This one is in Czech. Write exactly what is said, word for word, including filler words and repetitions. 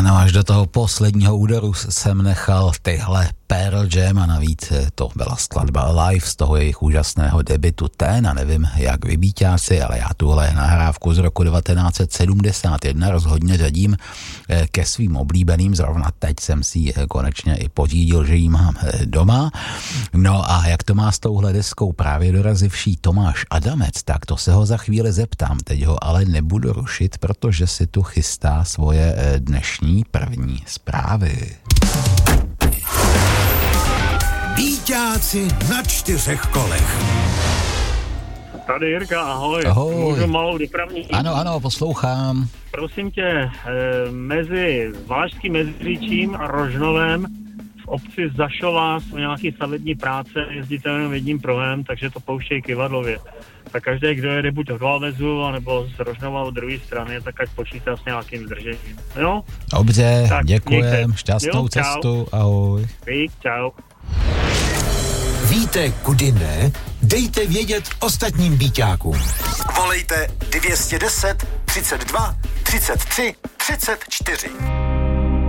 Ano, až do toho posledního úderu jsem nechal tyhle Pearl Jam a navíc to byla skladba live z toho jejich úžasného debutu Ten a nevím jak vy bíťáci, ale já tuhle nahrávku z roku devatenáct set sedmdesát jedna rozhodně řadím ke svým oblíbeným, zrovna teď jsem si ji konečně i pořídil, že ji mám doma. No a jak to má s touhle deskou právě dorazivší Tomáš Adamec, tak to se ho za chvíli zeptám, teď ho ale nebudu rušit, protože si tu chystá svoje dnešní první zprávy. Bíťáci na čtyřech kolech. Tady Jirka, ahoj. Ahoj. Můžu malou dopravní? Ano, ano, poslouchám. Prosím tě, e, mezi Valašským Meziříčím a Rožnovem v obci Zašová jsou nějaký stavební práce, jezdíte jenom jedním pruhem, takže to pouštějí Kyvadlově. Tak každý, kdo jede buď od Valvezu, anebo z Rožnova od druhé strany, tak ať počítá s nějakým zdržením. Jo? Dobře, tak, děkujem, šťastnou jo, cestu, ahoj. Vík, čau. Víte, kudy ne? Dejte vědět ostatním bíťákům. Volejte dvě stě deset, třicet dva, třicet tři, třicet čtyři.